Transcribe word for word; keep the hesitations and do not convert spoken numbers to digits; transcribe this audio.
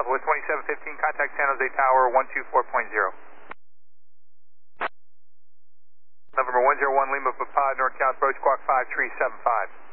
Southwest twenty-seven fifteen, contact San Jose Tower one two four point zero. November one zero one Lima Papa, North Counts Approach, Squawk five three seven five.